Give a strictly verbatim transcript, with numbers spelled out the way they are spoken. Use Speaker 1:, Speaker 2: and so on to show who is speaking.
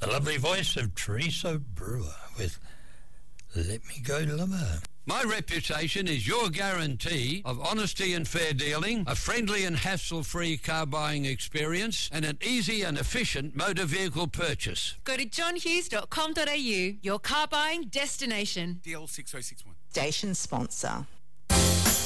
Speaker 1: The lovely voice of Teresa Brewer with Let Me Go Lover. My reputation is your guarantee of honesty and fair dealing, a friendly and hassle-free car buying experience, and an easy and efficient motor vehicle purchase.
Speaker 2: Go to john hughes dot com dot a u, your car buying destination.
Speaker 3: D L six oh six one.
Speaker 4: Station sponsor.